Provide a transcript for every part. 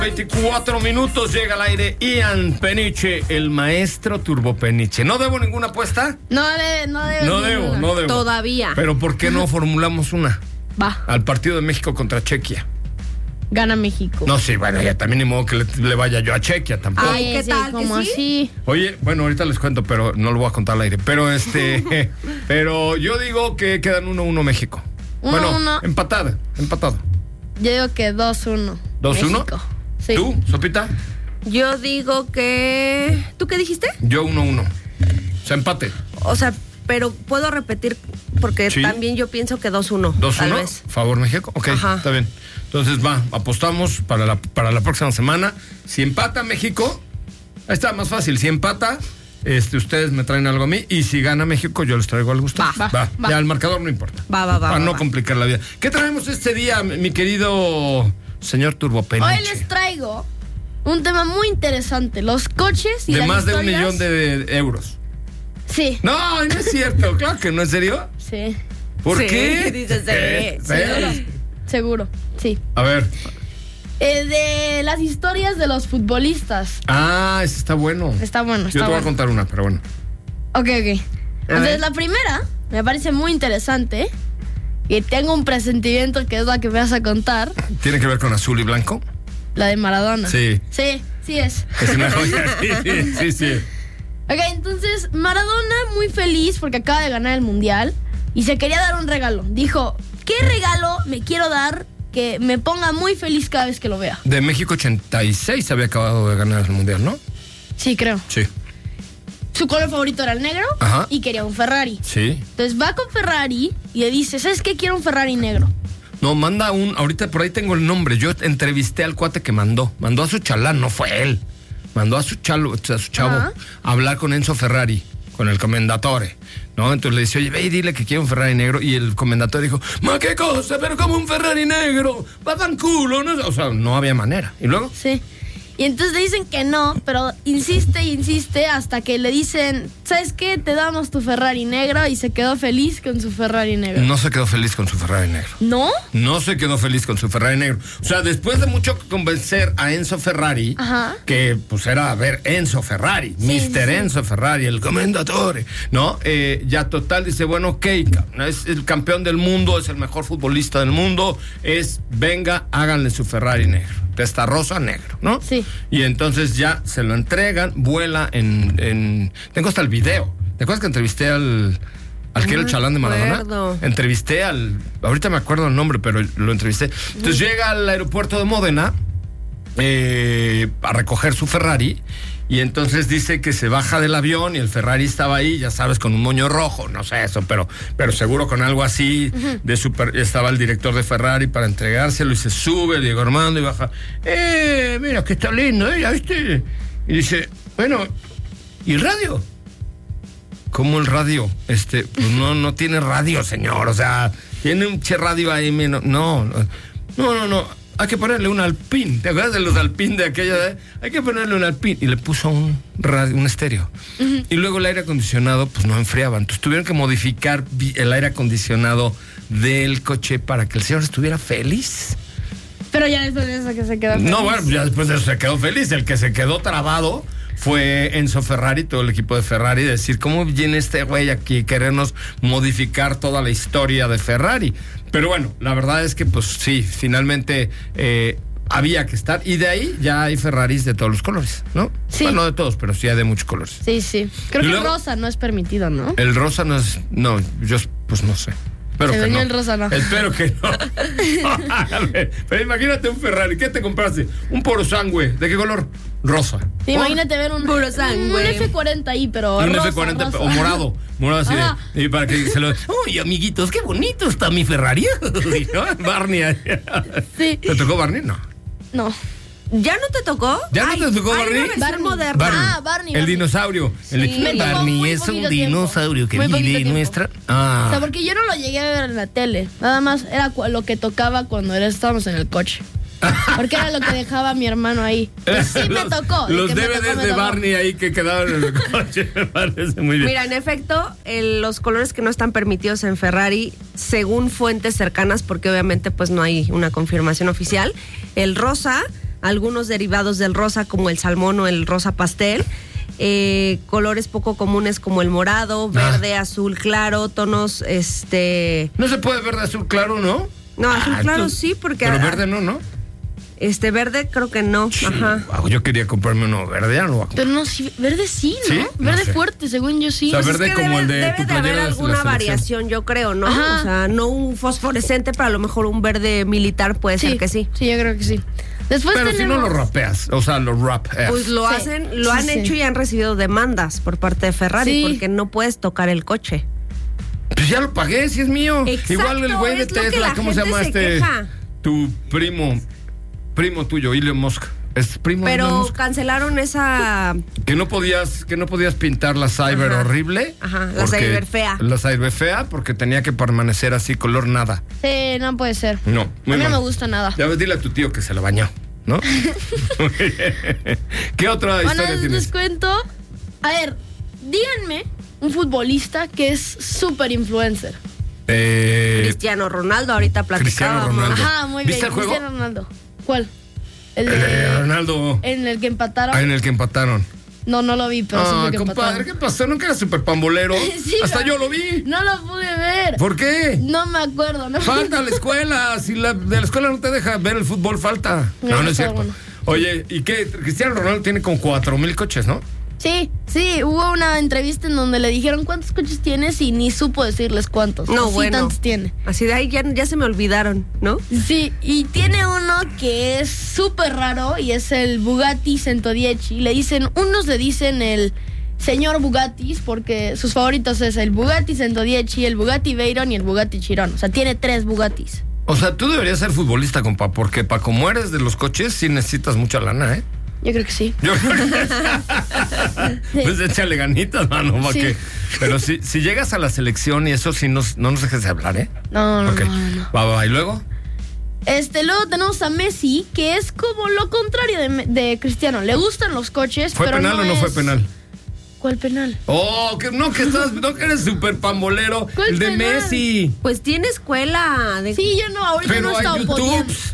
24 minutos, llega al aire Ian Peniche, el maestro Turbo Peniche. ¿No debo ninguna apuesta? No debo. Todavía. Pero ¿por qué no formulamos una? Va. Al partido de México contra Chequia. Gana México. No, sí, bueno, ya también ni modo que le vaya yo a Chequia tampoco. Ay, ¿qué tal? Como ¿Que sí? así. Oye, bueno, ahorita les cuento, pero no lo voy a contar al aire. Pero pero yo digo que quedan 1-1 México. 1-1. Bueno, empatado. Yo digo que 2-1. 2-1. México. Sí. ¿Tú, Sopita? Yo digo que... ¿Tú qué dijiste? Yo 1-1. O sea, empate. O sea, pero puedo repetir porque Sí. también yo pienso que 2-1. 2-1. Tal vez. Favor México. Ok, Ajá. está bien. Entonces apostamos para la próxima semana. Si empata México, ahí está más fácil. Si empata, ustedes me traen algo a mí. Y si gana México, yo les traigo algo a ustedes. Va. Ya el marcador no importa. Va. Para no va. complicar la vida. ¿Qué traemos este día, mi querido señor Turbo Peniche? Hoy les traigo un tema muy interesante. Los coches y de las más de historias. 1 millón de euros. Sí. No es cierto. Claro que no, ¿en serio? Sí. ¿Por Sí, qué? dice sí. Seguro. Sí. A ver. De las historias de los futbolistas. Ah, ese está bueno. Está bueno. Yo te voy a contar una, pero bueno. Ok. A ver. Entonces, la primera me parece muy interesante. Y tengo un presentimiento que es la que me vas a contar. ¿Tiene que ver con azul y blanco? La de Maradona. Sí. Sí es. Es una joya. Sí. Ok, entonces Maradona muy feliz porque acaba de ganar el mundial y se quería dar un regalo. Dijo, ¿qué regalo me quiero dar que me ponga muy feliz cada vez que lo vea? De México 86 había acabado de ganar el mundial, ¿no? Sí, creo. Sí. Su color favorito era el negro. Ajá. Y quería un Ferrari. Sí. Entonces va con Ferrari y le dice, ¿sabes qué? Quiero un Ferrari negro. No, manda ahorita por ahí tengo el nombre. Yo entrevisté al cuate que mandó a su chalán, no fue él. Mandó a su chavo Ajá. a hablar con Enzo Ferrari, con el comendatore, ¿no? Entonces le dice, oye, ve y dile que quiere un Ferrari negro. Y el comendatore dijo, ma, qué cosa, pero como un Ferrari negro, va tan culo, ¿no? O sea, no había manera. ¿Y luego? Sí. Y entonces le dicen que no, pero insiste hasta que le dicen, ¿sabes qué? Te damos tu Ferrari negro, y se quedó feliz con su Ferrari negro. No se quedó feliz con su Ferrari negro. ¿No? No se quedó feliz con su Ferrari negro. O sea, después de mucho convencer a Enzo Ferrari, Ajá. que pues era, a ver, Enzo Ferrari, Sí, Mr. sí. Enzo Ferrari, el comendatore, ¿no? Ya total dice, bueno, ok, es el campeón del mundo, es el mejor futbolista del mundo, venga, háganle su Ferrari negro. Testa rosa, negro, ¿no? Sí. Y entonces ya se lo entregan, vuela tengo hasta el video. ¿Te acuerdas que entrevisté al que era el chalán de Maradona? acuerdo. Entrevisté ahorita me acuerdo el nombre, pero lo entrevisté. Entonces llega al aeropuerto de Módena a recoger su Ferrari. Y entonces dice que se baja del avión y el Ferrari estaba ahí, ya sabes, con un moño rojo, no sé eso, pero seguro con algo así. Estaba el director de Ferrari para entregárselo y se sube Diego Armando y baja. Mira que está lindo, ¿ya viste? Y dice, bueno, ¿y el radio? ¿Cómo el radio? Pues no tiene radio, señor, o sea, tiene un radio ahí, no. Hay que ponerle un Alpine. ¿Te acuerdas de los Alpine de aquella vez? Hay que ponerle un Alpine. Y le puso un estéreo. Y luego el aire acondicionado, pues no enfriaba. Entonces tuvieron que modificar el aire acondicionado del coche para que el señor estuviera feliz. Pero ya después de eso que se quedó feliz. No, bueno, ya después de eso se quedó feliz. El que se quedó trabado fue Enzo Ferrari, todo el equipo de Ferrari, decir, ¿cómo viene este güey aquí querernos modificar toda la historia de Ferrari? Pero bueno, la verdad es que pues sí, finalmente había que estar. Y de ahí ya hay Ferraris de todos los colores, ¿no? Sí. Bueno, no de todos, pero sí hay de muchos colores. Sí. Creo ¿Y que luego? rosa no es permitido, ¿no? El rosa no es... No, yo pues no sé. Espero Según que yo, no. el rosa no. Espero que no. A ver, pero imagínate un Ferrari. ¿Qué te compraste? Un Purosangue. ¿De qué color? Rosa. Sí, imagínate ver un Purosangue. F40 ahí, pero Un rosa, F40 rosa. o morado así Ajá. y para que se lo... ¡Uy, amiguitos, qué bonito está mi Ferrari! ¿No? Barney. Sí. ¿Te tocó Barney? No. No. ¿Ya no te tocó? ¿Ya no te tocó Barney? Una versión Barney. moderna. Barney. El dinosaurio. Sí, me tocó Barney muy es un poquito dinosaurio tiempo. que Muy poquito vive en tiempo. nuestra... O sea, porque yo no lo llegué a ver en la tele. Nada más era lo que tocaba cuando estábamos en el coche. Porque era lo que dejaba mi hermano ahí. Pues sí me tocó. de Los que me DVDs tocó, me de tocó. Barney ahí que quedaban en el coche. Me parece muy bien. Mira, en efecto, los colores que no están permitidos en Ferrari, según fuentes cercanas, porque obviamente pues no hay una confirmación oficial, el rosa, algunos derivados del rosa como el salmón o el rosa pastel, colores poco comunes como el morado, verde, azul claro, tonos No se puede verde, azul claro, ¿no? No, azul claro sí, porque... Pero verde no. Verde creo que no. Ajá. Wow, yo quería comprarme uno verde, ya no voy a comprar. Pero no, sí, verde sí, ¿no? ¿Sí? No Verde sé. fuerte, según yo sí. O sea, verde como el de debe tu de haber playera de la alguna selección. variación, yo creo, ¿no? Ajá. O sea, no un fosforescente, pero a lo mejor un verde militar puede ser que sí. Sí, yo creo que sí. Después Pero si no tenemos... lo rapeas, o sea, lo rapeas. Pues lo Sí. hacen, lo han Sí. hecho y han recibido demandas por parte de Ferrari Sí. porque no puedes tocar el coche. Pues ya lo pagué, si es mío. Exacto, Igual el güey de es lo que Tesla, la ¿cómo se gente llama se queja. Tu primo tuyo, Elon Musk. Es primo de Elon Pero Musk. cancelaron esa... Que no podías pintar la Cyber Ajá. horrible. Ajá, la porque- Cyber fea. La Cyber fea porque tenía que permanecer así, color nada. Sí, no puede ser. No, A muy mí no mal. me gusta nada. Ya ves, dile a tu tío que se lo bañó, ¿no? ¿Qué otra Bueno, historia les tienes? cuento. A ver, díganme un futbolista que es súper influencer. Cristiano Ronaldo, ahorita Cristiano platicábamos. Ronaldo. Ajá, muy bien. ¿Viste el juego? Cristiano Ronaldo. ¿Cuál? El de... Ronaldo. En el que empataron. En el que empataron. No lo vi, pero sí Ah, vi que compadre, empataron. ¿qué pasó? ¿Nunca era súper pambolero? Sí, Hasta pero- yo lo vi. No lo pude ver. ¿Por qué? No me acuerdo, ¿no? Falta la escuela. Si de la escuela no te deja ver el fútbol, falta. No es está cierto. bueno. Oye, ¿y qué? Cristiano Ronaldo tiene como 4,000 coches, ¿no? Sí, hubo una entrevista en donde le dijeron cuántos coches tienes y ni supo decirles cuántos. No, Así bueno. tantos tiene. Así de ahí ya se me olvidaron, ¿no? Sí, y tiene uno que es súper raro y es el Bugatti 110. Unos le dicen el señor Bugattis porque sus favoritos es el Bugatti 110, el Bugatti Veyron y el Bugatti Chiron. O sea, tiene 3 Bugattis. O sea, tú deberías ser futbolista, compa, porque para como eres de los coches, sí necesitas mucha lana, ¿eh? Yo creo que sí. Yo pues échale ganitas, mano, ¿para Sí. qué? Pero si llegas a la selección y eso, sí no nos dejes de hablar, ¿eh? No. Ok. Va, ¿y luego? Luego tenemos a Messi, que es como lo contrario de Cristiano. Le gustan los coches, ¿Fue pero penal o no fue penal? ¿Cuál penal? Oh, que que eres súper pambolero. ¿Cuál El de penal? Messi. Pues tiene escuela. Sí, yo no, ahorita Pero no he hay estado podiendo. YouTube.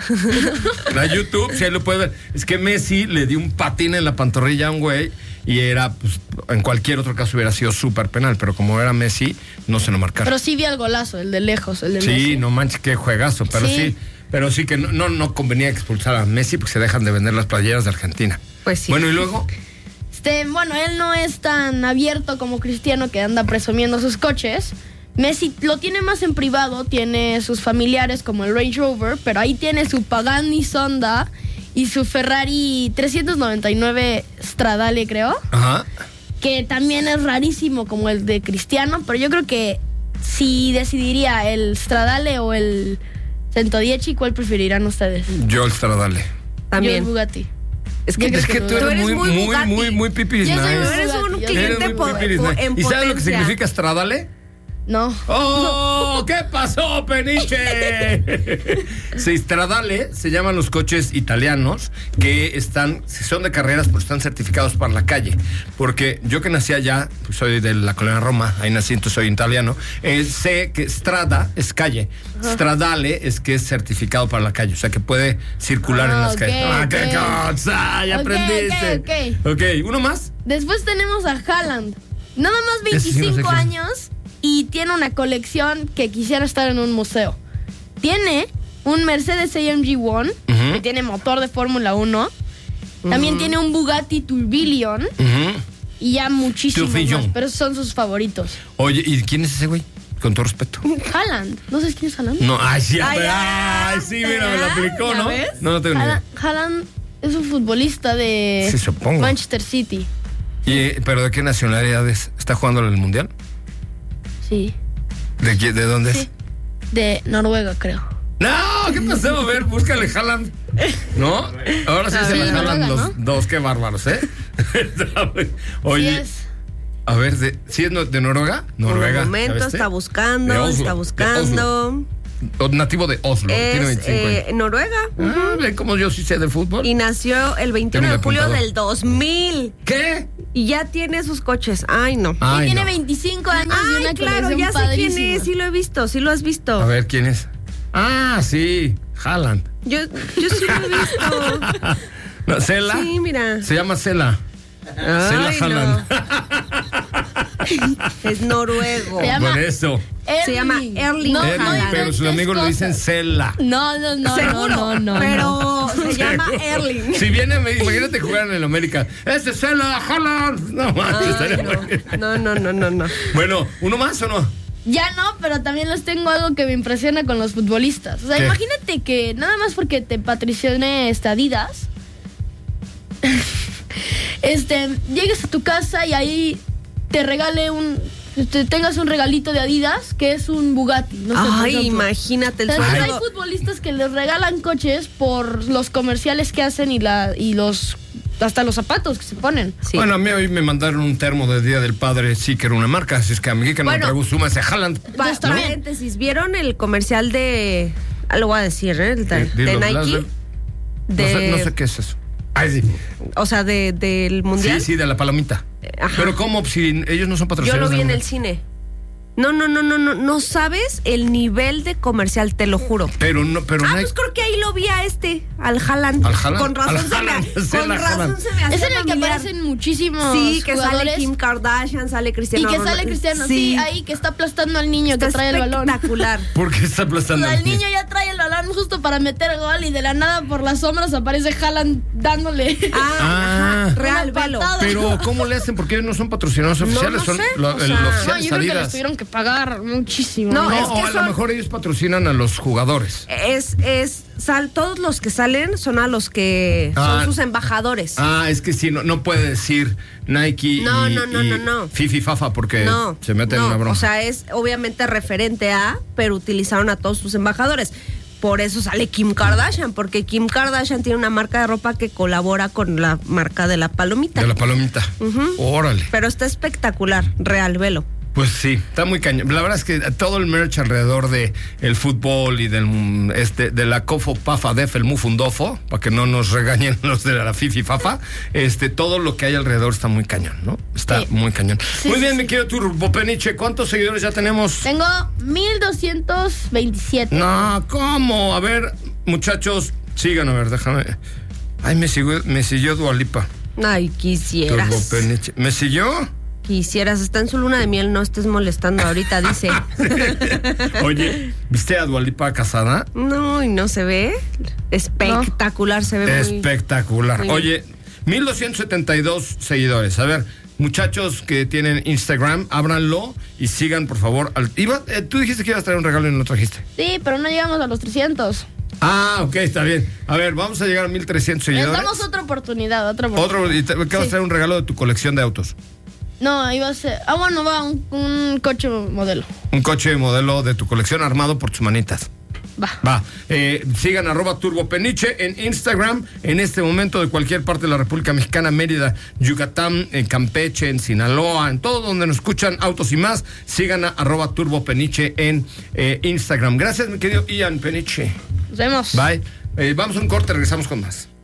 A YouTube, si ahí lo puedes ver. Es que Messi le dio un patín en la pantorrilla a un güey y era, pues, en cualquier otro caso hubiera sido súper penal, pero como era Messi, no se lo marcaron. Pero sí vi al golazo, el de lejos, el de Sí, Messi. no manches, qué juegazo, pero Sí. pero sí que no convenía expulsar a Messi porque se dejan de vender las playeras de Argentina. Pues sí. Bueno, y luego, Bueno, él no es tan abierto como Cristiano que anda presumiendo sus coches. Messi lo tiene más en privado, tiene sus familiares como el Range Rover, pero ahí tiene su Pagani Sonda y su Ferrari 399 Stradale, creo, ajá. que también es rarísimo como el de Cristiano, pero yo creo que si decidiría el Stradale o el 110, ¿cuál preferirán ustedes? Yo el Stradale. Yo el También. Bugatti. Es Yo creo Es que tú Tú eres eres muy Bugatti. muy pipis Yo soy nice. Tú eres un Bugatti, yo soy cliente Eres muy pipis nice. en ¿Y sabes lo que potencia. significa Stradale? No. ¡Oh! ¿Qué pasó, Peniche? Sí, Stradale se llaman los coches italianos que si son de carreras, pues están certificados para la calle. Porque yo que nací allá, pues soy de la colonia Roma, ahí nací, entonces soy italiano, sé que Strada es calle. Stradale es que es certificado para la calle, o sea que puede circular en las ok, calles. ¡Ah, qué ok. cosa! ¡Ya Ok, aprendiste! Ok, ¿uno más? Después tenemos a Haaland. Nada más Ese sí no sé 25 quién. años y tiene una colección que quisiera estar en un museo. Tiene un Mercedes AMG One, Ujú. que tiene motor de Fórmula 1. También tiene un Bugatti Tourbillon Ujú. y ya muchísimos Tourbillon. más, pero esos son sus favoritos. Oye, ¿y quién es ese güey? Con todo respeto. Haaland. ¿No sabes quién es Haaland? No, ay, sí, Ay, sí, mira, me lo aplicó, ¿ya ¿no? ves? No tengo ni idea. Haaland es un futbolista de Sí, supongo. Manchester City. ¿Pero de qué nacionalidad es? ¿Está jugando en el Mundial? Sí. ¿De dónde es? De Noruega, creo. No, ¿qué pasó? A ver, búscale Haaland. ¿No? Ahora sí se la sí, jalan Noruega, los dos, qué bárbaros, ¿eh? Oye, Sí es. a ver, ¿sí es de Noruega? Por Noruega. el momento ¿ya viste? está De buscando, Oslo, está de buscando. Nativo de Oslo, tiene 25 años. Noruega. Ah, ven como yo sí sé de fútbol. Y nació el 21 de Tengo julio apuntado. del 2000. ¿Qué? Y ya tiene sus coches. Ay, no. Y Ay, tiene no. 25 años y Ay, una claro, colección ya sé quién padrísima. es. Sí lo he visto, sí lo has visto. A ver, ¿quién es? Ah, sí, Haaland. Yo sí lo he visto. No, ¿Cela? Sí, mira. Se llama Cela. Cela Ay, Haaland. Es noruego. Se llama- Por eso. Se llama Erling No, Erling, no Haaland. pero sus inventes amigos le dicen cosas. Cela. No, Seguro, no. pero se llama Seguro. Erling. Si viene, imagínate jugar en el América. ¡Este es Cela Haaland! No manches, estaría bueno. No. Bueno, ¿uno más o no? Ya no, pero también les tengo algo que me impresiona con los futbolistas. O sea, ¿Qué? imagínate que nada más porque te patricione Adidas, llegues a tu casa y ahí te regale tengas un regalito de Adidas que es un Bugatti. No sé, por Ay, ejemplo. imagínate el Entonces, hay sueldo. futbolistas que les regalan coches por los comerciales que hacen y hasta los zapatos que se ponen. Sí. Bueno, a mí hoy me mandaron un termo de Día del Padre, sí que era una marca, así es que a mí que no me Bueno. traigo suma ese Haaland. Paréntesis, ¿vieron el comercial de... lo voy a decir, ¿eh? De Dilo, Nike. No sé qué es eso. Ay, sí. O sea, del mundial. Sí, de la palomita. Ajá. Pero ¿cómo? Si ellos no son Yo patrocinadores. lo vi en del el cine. No sabes el nivel de comercial, te lo juro. Pero no, pero no hay- Pues creo que ahí lo vi al Haaland. ¿Al Haaland? Con razón, Al Haaland, con Cela razón Haaland. se me hace Es en el que familiar. aparecen muchísimos Sí, que jugadores. sale Kim Kardashian, sale Y Cristiano que Ronaldo. sale Cristiano, sí, ahí que está aplastando al niño Está que trae el balón. espectacular. ¿Por qué está O aplastando? sea, el al niño? niño ya trae el balón justo para meter gol y de la nada por las sombras aparece Haaland dándole. Ah. Real, Una velo. patada. Pero ¿cómo le hacen? Porque ellos no son patrocinadores oficiales, no son sé, el o sea, No, oficial yo es creo que les Adidas. tuvieron que pagar muchísimo. No, No, es que o a lo son- mejor ellos patrocinan a los jugadores. Todos los que salen son a los que Ah. son sus embajadores. Es que sí, no puede decir Nike No, y, no. Fifi Fafa porque No, se meten en no, una broma. O sea, es obviamente referente a, pero utilizaron a todos sus embajadores. Por eso sale Kim Kardashian, porque Kim Kardashian tiene una marca de ropa que colabora con la marca de la palomita. de la palomita. Órale. Pero está espectacular, real, velo. Pues sí, está muy cañón. La verdad es que todo el merch alrededor de el fútbol y de la Cofo Pafa Def, el Mufundofo, para que no nos regañen los de la Fifi Fafa, todo lo que hay alrededor está muy cañón, ¿no? Está Sí. muy cañón. Sí, muy sí, bien, sí. mi querido Turbo Peniche, ¿cuántos seguidores ya tenemos? Tengo 1227. No, ¿cómo? A ver, muchachos, sigan, a ver, déjame. Ay, me siguió Dua Lipa. Ay, Turbo quisieras. Peniche. ¿Me siguió? Quisieras, está en su luna de miel, no estés molestando ahorita, dice. Oye, ¿viste a Dua Lipa casada? No, y no se ve. Espectacular, se ve muy... Espectacular. muy bien. Oye, 1272 seguidores. A ver, muchachos que tienen Instagram, ábranlo y sigan, por favor. Tú dijiste que ibas a traer un regalo y no lo trajiste. Sí, pero no llegamos a los 300. Ok, está bien. A ver, vamos a llegar a 1300 Les seguidores. damos otra oportunidad, otra oportunidad. ¿Qué vas a traer un regalo de tu colección de autos? No, iba a ser... bueno, va, un coche modelo. Un coche modelo de tu colección armado por tus manitas. Va. Sigan @turbopeniche en Instagram. En este momento, de cualquier parte de la República Mexicana, Mérida, Yucatán, en Campeche, en Sinaloa, en todo donde nos escuchan autos y más, sigan a @turbopeniche en Instagram. Gracias, mi querido Ian Peniche. Nos vemos. Bye. Vamos a un corte, regresamos con más.